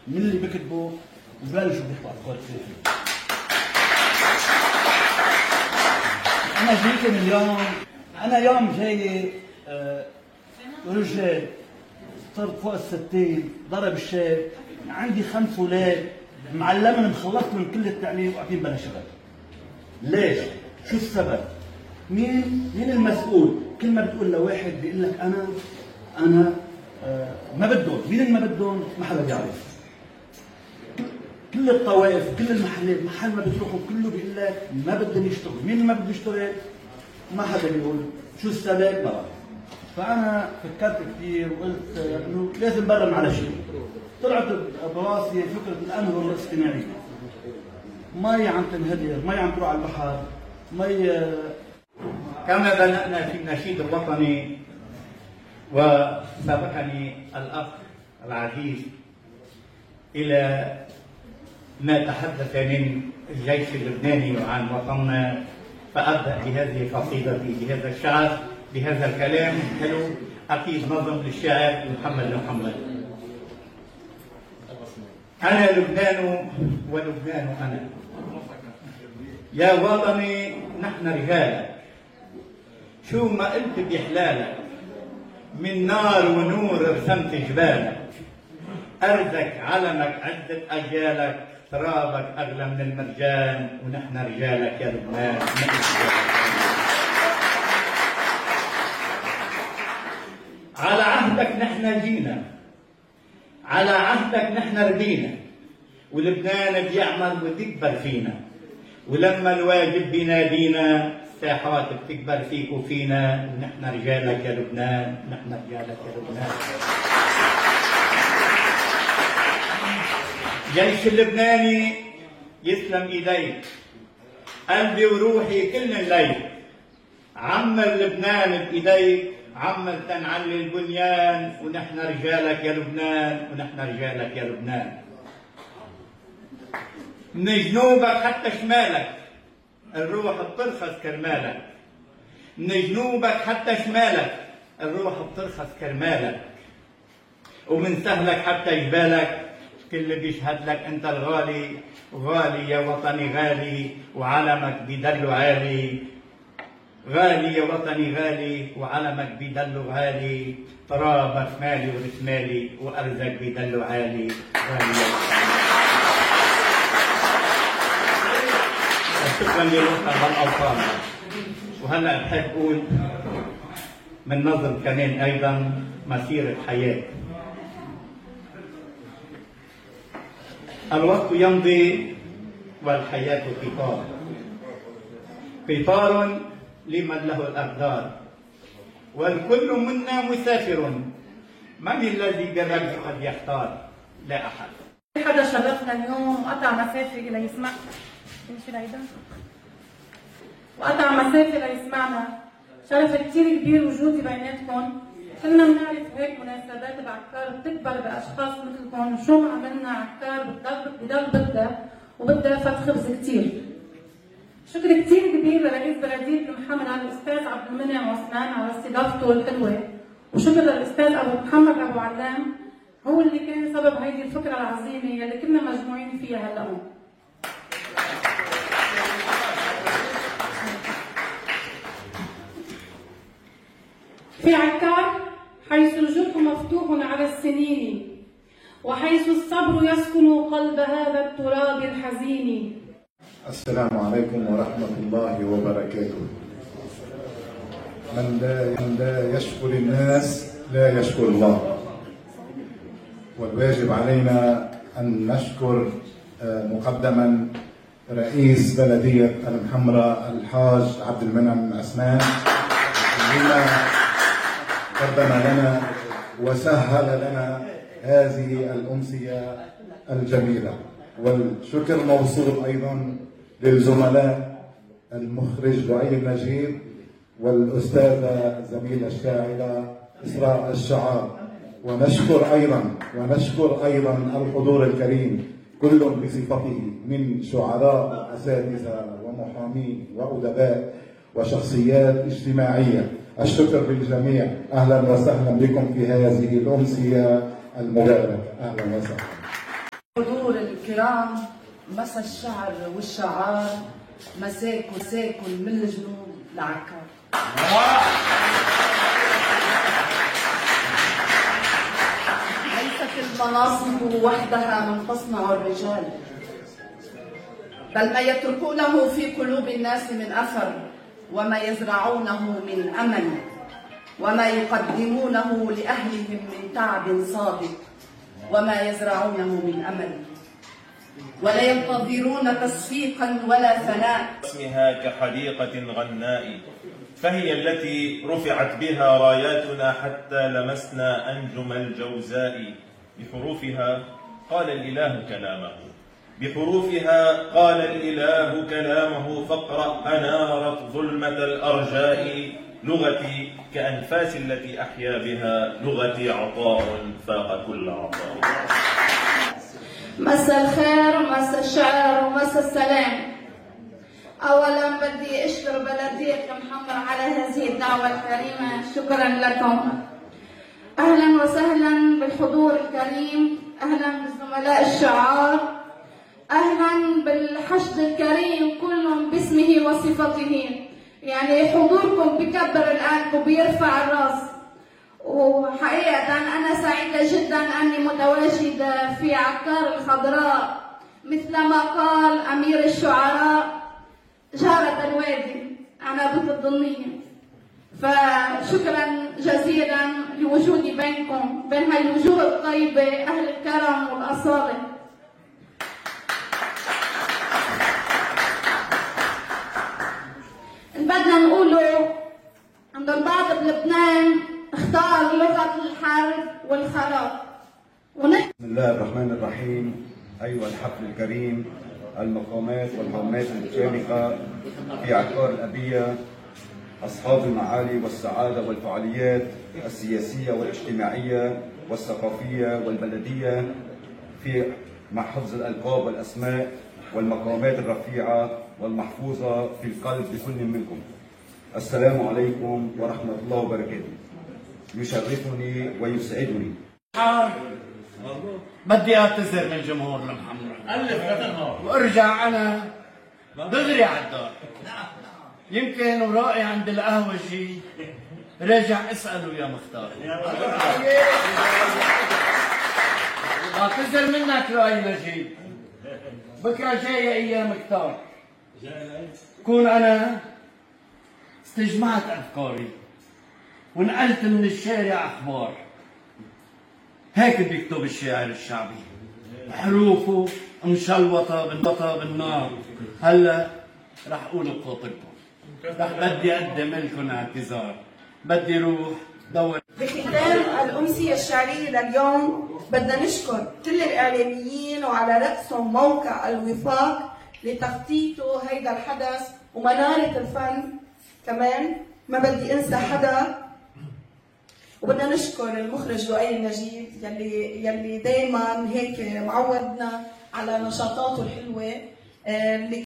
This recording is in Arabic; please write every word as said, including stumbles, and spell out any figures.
من اللي بكتبوا وبلشوا بيحكوا أفكار كثيرة. أنا جيت من اليوم، أنا يوم جاي أه رجال صرت فوق الستين، ضرب الشاب، عندي خمس أولاد معلمهم مخلصت من كل التعليم وقاعدين بلا شغل. ليش؟ شو السبب؟ مين مين المسؤول؟ كل ما بتقول لواحد بيقول لك أنا أنا أه ما بدهم، مين اللي ما بدهم؟ ما حدا بيعرف. كل الطوائف، كل المحلات، محل ما بتروحوا كله بيقول لك ما بدهم يشتغلوا، مين ما بده يشتغل؟ ما حدا بيقول، شو السبب؟ ما بعرف. فأنا فكرت كثير وقلت إنه لازم برم على شيء. طلعت براسي فكرة الأنهر الاصطناعية. مي عم تنهدر، مي عم تروح على البحر، مي. كما بدأنا في النشيد الوطني وسبقني الأخ العزيز إلى ما تحدث من الجيش اللبناني وعن وطننا، فأبدأ بهذه قصيدتي بهذا الشعر بهذا الكلام الحلو، أكيد نظم للشاعر محمد محمد. أنا لبنان ولبنان أنا، يا وطني نحن رجالك، شو ما قلت بحلالك، من نار ونور رسمت جبالك، أرضك علمك عدة أجيالك، ترابك أغلى من المرجان، ونحن رجالك يا لبنان. على عهدك نحن جينا، على عهدك نحن ربينا، ولبنان بيعمل وتكبر فينا، ولما الواجب بينادينا الساحات بتكبر فيك وفينا، ونحن رجالك يا لبنان، نحن رجالك يا لبنان. جيش اللبناني يسلم ايديك، قلبي وروحي كل الليل، عمر لبنان بايديك، عمر تنعلي البنيان، ونحن رجالك يا لبنان، ونحن رجالك يا لبنان. من جنوبك حتى شمالك الروح بترخص كرمالك، من جنوبك حتى شمالك الروح بترخص كرمالك، ومن سهلك حتى جبالك كل بيشهد لك انت الغالي، غالي يا وطني غالي، وعلمك بيدلو عالي، غالي يا وطني غالي، وعلمك بيدلو عالي، ترابك مالي ورسمالي، وارزك بيدلو عالي، غالي يا وطني. شكرا للوطن والاوطان. وهلا بحب اقول من نظم كمان ايضا مسيره حياه. الوقت يمضي والحياة قطار، قطار لمن له الأقدار، والكل منا مسافر، من الذي بالرجل قد يختار؟ لا أحد. حدا شرفنا اليوم وقطع مسافة ليسمع تمشي لهيدا وقطع مسافة ليسمعنا، شرف كثير كبير وجودي بيناتكم. كلنا بنعرف هيك مناسبات بعكار بتكبر باشخاص مثلكم، وشو ما عملنا عكار بتضل بضل بدها وبدها فت خبز كثير. شكر كثير كبير لرئيس بلدية محمد على الاستاذ عبد المنعم عثمان على استضافته الحلوه، وشكر للاستاذ ابو محمد ابو علام، هو اللي كان سبب هيدي الفكره العظيمه يلي كنا مجموعين فيها هلا. في عكار حيث الجرح مفتوح على السنين، وحيث الصبر يسكن قلب هذا التراب الحزين. السلام عليكم ورحمة الله وبركاته. من لا, من لا يشكر الناس لا يشكر الله، والواجب علينا أن نشكر مقدما رئيس بلدية المحمرة الحاج عبد المنعم عثمان بما قدم لنا وسهل لنا هذه الأمسية الجميلة. والشكر موصول أيضا للزملاء المخرج لؤي النجيب والأستاذة زميلة الشاعرة إسراء الشعار، ونشكر أيضا ونشكر أيضا الحضور الكريم كل بصفته من شعراء وأساتذة ومحامين وأدباء وشخصيات اجتماعية. الشكر للجميع، أهلا وسهلا بكم في هذه الأمسية المباركة، أهلا وسهلا. الكرام، مسا الشعر والشعار، مساكم مساكم من الجنوب لعكار. ليست المناصب وحدها من تصنع الرجال، بل ما يتركونه في قلوب الناس من أثر، وما يزرعونه من أمل، وما يقدمونه لأهلهم من تعب صادق، وما يزرعونه من أمل، ولا ينتظرون تصفيقا ولا ثناء. اسمها كحديقة غناء، فهي التي رفعت بها راياتنا حتى لمسنا أنجم الجوزاء. بحروفها قال الإله كلامه، بحروفها قال الإله كلامه، فاقرأ أنارت ظلمة الأرجاء. لغتي كأنفاس التي أحيا بها، لغتي عطاء فاق كل عطاء. مساء الخير ومساء الشعر ومساء السلام. أولا بدي أشكر بلدية محمر على هذه الدعوة الكريمة، شكرا لكم. أهلا وسهلا بالحضور الكريم، أهلا بالزملاء الشعار، أهلا بالحشد الكريم كلهم باسمه وصفته. يعني حضوركم بكبر القلب وبيرفع الراس، وحقيقة أنا سعيدة جدا أني متواجدة في عكار الخضراء، مثلما قال أمير الشعراء جارة الوادي عنبة الضنية. فشكرا جزيلا لوجودي بينكم، بين هالوجوه الطيبة أهل الكرم والأصالة. بدنا نقوله عند البعض بلبنان اختار لغة الحرب والخراب. ونحن بسم الله الرحمن الرحيم. أيها الحفل الكريم، المقامات والقامات المشاركة في عكار الأبية، أصحاب المعالي والسعادة والفعاليات السياسية والاجتماعية والثقافية والبلدية في مع حفظ الألقاب والأسماء والمقامات الرفيعة والمحفوظة في القلب لكل منكم، السلام عليكم ورحمة الله وبركاته. يشرفني ويسعدني. بدي اعتذر من جمهورنا محمد وارجع انا دغري على الدار. يمكن ورائي عند القهوجي راجع اساله يا مختار. بعتذر منك لؤي نجيب، بكره جايه ايام كتار، كون انا استجمعت افكاري ونقلت من الشارع اخبار. هيك بيكتب الشاعر الشعبي، حروفه مشلوطه بالبطه بالنار. هلا رح اقول بخاطركم، رح بدي اقدم لكم اعتذار، بدي روح دور. بختام الأمسية الشعرية لليوم بدنا نشكر كل الإعلاميين وعلى رأسهم موقع الوفاق لتخطيطه هيدا الحدث ومنارة الفن كمان، ما بدي انسى حدا. وبدنا نشكر المخرج لؤي النجيب يلي يلي دائما هيك معودنا على نشاطاته الحلوه.